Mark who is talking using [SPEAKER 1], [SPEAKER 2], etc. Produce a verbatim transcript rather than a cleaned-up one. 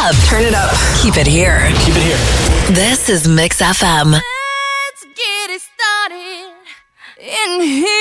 [SPEAKER 1] up.
[SPEAKER 2] Turn it up.
[SPEAKER 1] Keep it here.
[SPEAKER 3] Keep it here.
[SPEAKER 1] This is Mix F M.
[SPEAKER 4] Let's get it started in here.